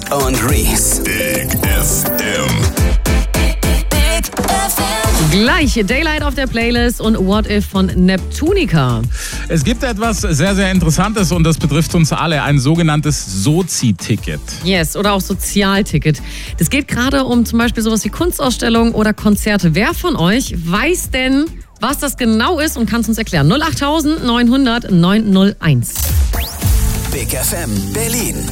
und Reese. Big FM. Gleich Daylight auf der Playlist und What If von Neptunica. Es gibt etwas sehr, sehr Interessantes und das betrifft uns alle, ein sogenanntes Sozi-Ticket. Yes, oder auch Sozialticket. Das geht gerade um zum Beispiel sowas wie Kunstausstellungen oder Konzerte. Wer von euch weiß denn, was das genau ist und kann es uns erklären? 08900 901. Big FM Berlin.